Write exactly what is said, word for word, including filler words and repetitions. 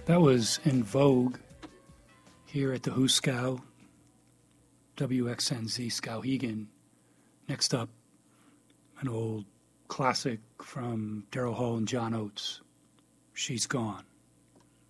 That was In Vogue here at the Hooskow, W X N Z Skowhegan. Next up, an old classic from Daryl Hall and John Oates, She's Gone.